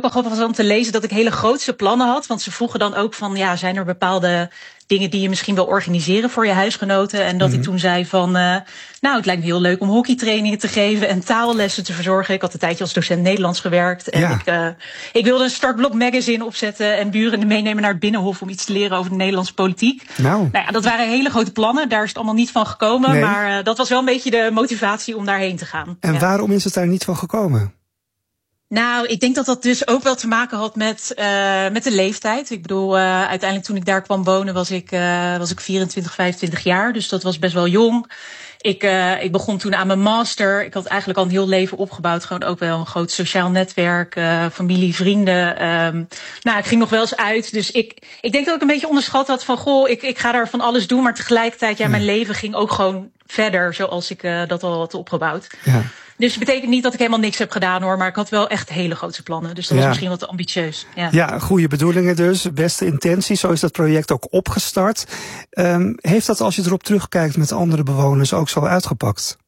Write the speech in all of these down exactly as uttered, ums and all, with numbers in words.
wel grappig was om te lezen dat ik hele grootse plannen had. Want ze vroegen dan ook van, ja, zijn er bepaalde dingen die je misschien wil organiseren voor je huisgenoten? En dat mm-hmm. ik toen zei van, uh, nou, het lijkt me heel leuk om hockeytrainingen te geven en taallessen te verzorgen. Ik had een tijdje als docent Nederlands gewerkt. En ja. ik, uh, ik wilde een Startblok magazine opzetten en buren meenemen naar het Binnenhof om iets te leren over de Nederlandse politiek. Nou, nou ja, dat waren hele grote plannen. Daar is het allemaal niet van gekomen. Nee. Maar uh, dat was wel een beetje de motivatie om daarheen te gaan. En ja. waarom is het daar niet van gekomen? Nou, ik denk dat dat dus ook wel te maken had met, uh, met de leeftijd. Ik bedoel, uh, uiteindelijk toen ik daar kwam wonen was ik, uh, was ik vierentwintig, vijfentwintig jaar. Dus dat was best wel jong. Ik, uh, ik begon toen aan mijn master. Ik had eigenlijk al een heel leven opgebouwd. Gewoon ook wel een groot sociaal netwerk, uh, familie, vrienden. Um, nou, ik ging nog wel eens uit. Dus ik, ik denk dat ik een beetje onderschat had van, goh, ik, ik ga daar van alles doen. Maar tegelijkertijd, ja, mijn leven ging ook gewoon verder zoals ik uh, dat al had opgebouwd. Ja. Dus het betekent niet dat ik helemaal niks heb gedaan hoor, maar ik had wel echt hele grote plannen. Dus dat ja. was misschien wat ambitieus. Ja. ja, goede bedoelingen dus, beste intenties. Zo is dat project ook opgestart. Um, heeft dat, als je erop terugkijkt met andere bewoners, ook zo uitgepakt?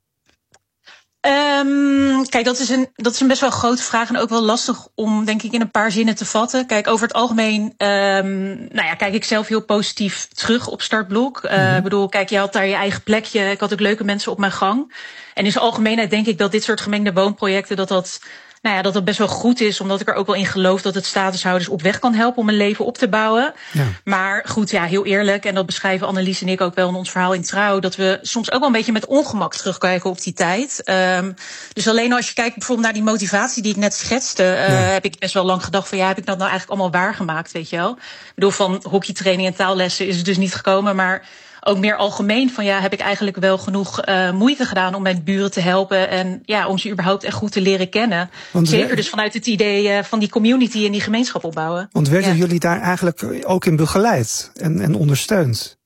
Um, kijk, dat is, een, dat is een best wel grote vraag en ook wel lastig om, denk ik, in een paar zinnen te vatten. Kijk, over het algemeen, um, nou ja, kijk ik zelf heel positief terug op Startblok. Ik uh, mm-hmm. bedoel, kijk, je had daar je eigen plekje. Ik had ook leuke mensen op mijn gang. En in zijn algemeenheid denk ik dat dit soort gemengde woonprojecten, dat dat, nou ja, dat dat best wel goed is, omdat ik er ook wel in geloof dat het statushouders op weg kan helpen om een leven op te bouwen. Ja. Maar goed, ja, heel eerlijk, en dat beschrijven Annelies en ik ook wel in ons verhaal in Trouw, dat we soms ook wel een beetje met ongemak terugkijken op die tijd. Um, dus alleen als je kijkt bijvoorbeeld naar die motivatie die ik net schetste, uh, ja. heb ik best wel lang gedacht van, ja, heb ik dat nou eigenlijk allemaal waargemaakt, weet je wel? Ik bedoel, van hockeytraining en taallessen is het dus niet gekomen, maar ook meer algemeen van, ja, heb ik eigenlijk wel genoeg uh, moeite gedaan om mijn buren te helpen en ja, om ze überhaupt echt goed te leren kennen. Want zeker dus vanuit het idee uh, van die community en die gemeenschap opbouwen. Want werden ja. jullie daar eigenlijk ook in begeleid en, en ondersteund?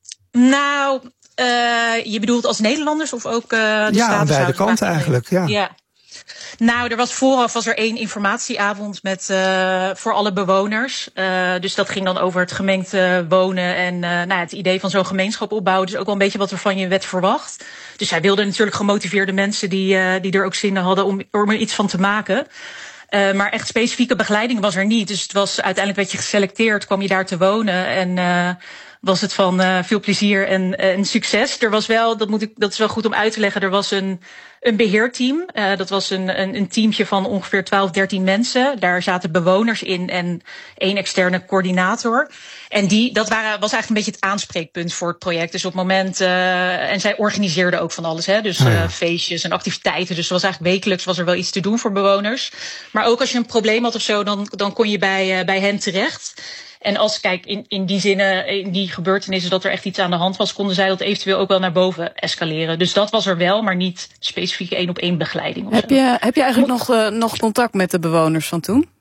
Nou, uh, je bedoelt als Nederlanders of ook uh, de ja, aan beide kanten eigenlijk, ja. ja. Nou, er was vooraf was er één informatieavond met uh, voor alle bewoners. Uh, dus dat ging dan over het gemengd uh, wonen en uh, nou, het idee van zo'n gemeenschap opbouwen. Dus ook wel een beetje wat er van je werd verwacht. Dus zij wilden natuurlijk gemotiveerde mensen die, uh, die er ook zin in hadden om, om er iets van te maken. Uh, maar echt specifieke begeleiding was er niet. Dus het was uiteindelijk werd je geselecteerd, kwam je daar te wonen en uh, was het van uh, veel plezier en, en succes. Er was wel, dat moet ik, dat is wel goed om uit te leggen, er was een Een beheerteam. Uh, dat was een, een, een teamje van ongeveer twaalf, dertien mensen. Daar zaten bewoners in en één externe coördinator. En die, dat waren, was eigenlijk een beetje het aanspreekpunt voor het project. Dus op het moment, uh, en zij organiseerden ook van alles, hè. Dus uh, oh ja. feestjes en activiteiten. Dus er was eigenlijk wekelijks was er wel iets te doen voor bewoners. Maar ook als je een probleem had of zo, dan, dan kon je bij, uh, bij hen terecht. En als, kijk, in, in die zinnen, in die gebeurtenissen dat er echt iets aan de hand was, konden zij dat eventueel ook wel naar boven escaleren. Dus dat was er wel, maar niet specifieke één op één begeleiding. Heb je, heb je eigenlijk nog, uh, nog contact met de bewoners van toen?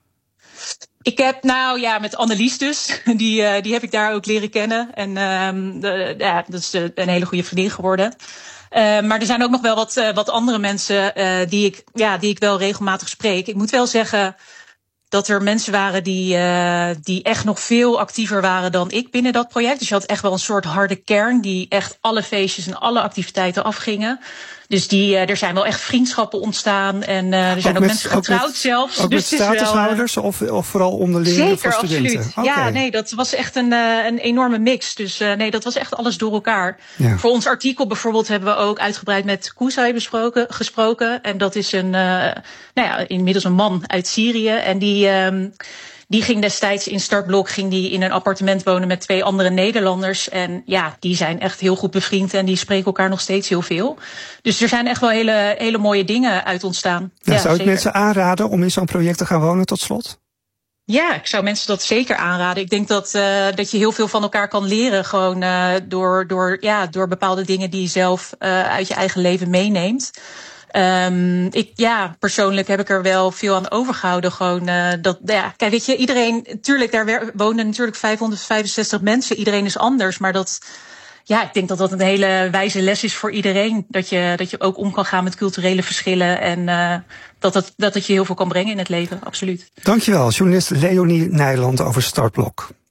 Ik heb, nou ja, met Annelies dus. Die, uh, die heb ik daar ook leren kennen. En uh, de, ja, dat is de, een hele goede vriendin geworden. Uh, maar er zijn ook nog wel wat, uh, wat andere mensen uh, die, ik, ja, die ik wel regelmatig spreek. Ik moet wel zeggen dat er mensen waren die, uh, die echt nog veel actiever waren dan ik binnen dat project. Dus je had echt wel een soort harde kern die echt alle feestjes en alle activiteiten afgingen. Dus die, uh, er zijn wel echt vriendschappen ontstaan en uh, er zijn ook, ook met, mensen getrouwd ook met, zelfs. Ook dus met statushouders wel, uh, of, of vooral onderling voor studenten? Zeker, absoluut. Okay. Ja, nee, dat was echt een, uh, een enorme mix. Dus uh, nee, dat was echt alles door elkaar. Ja. Voor ons artikel bijvoorbeeld hebben we ook uitgebreid met Kousai besproken, gesproken. En dat is een, uh, nou ja, inmiddels een man uit Syrië. En die, um, die ging destijds in Startblok ging die in een appartement wonen met twee andere Nederlanders. En ja, die zijn echt heel goed bevriend en die spreken elkaar nog steeds heel veel. Dus er zijn echt wel hele, hele mooie dingen uit ontstaan. Ja, ja, zou ik mensen aanraden om in zo'n project te gaan wonen tot slot? Ja, ik zou mensen dat zeker aanraden. Ik denk dat, uh, dat je heel veel van elkaar kan leren. Gewoon uh, door, door, ja, door bepaalde dingen die je zelf uh, uit je eigen leven meeneemt. Um, ik, ja, persoonlijk heb ik er wel veel aan overgehouden. Gewoon, uh, dat, ja, kijk, weet je, iedereen, tuurlijk, daar wonen natuurlijk vijfhonderdvijfenzestig mensen. Iedereen is anders, maar dat, ja, ik denk dat dat een hele wijze les is voor iedereen. Dat je, dat je ook om kan gaan met culturele verschillen en uh, dat, dat, dat het je heel veel kan brengen in het leven, absoluut. Dankjewel, journalist Leonie Nijland over Startblok.